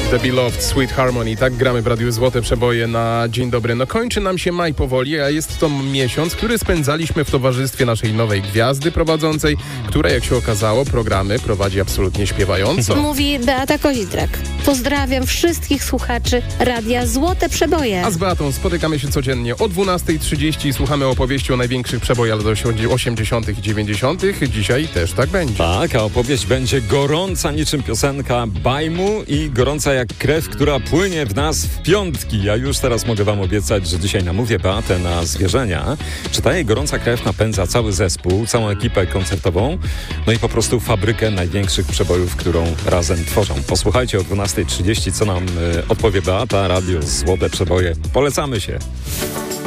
The Beloved, Sweet Harmony. Tak gramy w Radiu Złote Przeboje na dzień dobry. No kończy nam się maj powoli, a jest to miesiąc, który spędzaliśmy w towarzystwie naszej nowej gwiazdy prowadzącej, która, jak się okazało, programy prowadzi absolutnie śpiewająco. Mówi Beata Kozidrak. Pozdrawiam wszystkich słuchaczy Radia Złote Przeboje. A z Beatą spotykamy się codziennie o 12:30 i słuchamy opowieści o największych przebojach lat 80. i 90. Dzisiaj też tak będzie. Tak, a opowieść będzie gorąca niczym piosenka Bajmu i gorąca jak krew, która płynie w nas w piątki. Ja już teraz mogę wam obiecać, że dzisiaj namówię Beatę na zwierzenia, że ta jej gorąca krew napędza cały zespół, całą ekipę koncertową, no i po prostu fabrykę największych przebojów, którą razem tworzą. Posłuchajcie o 12:30, co nam odpowie Beata. Radio Złote Przeboje. Polecamy się.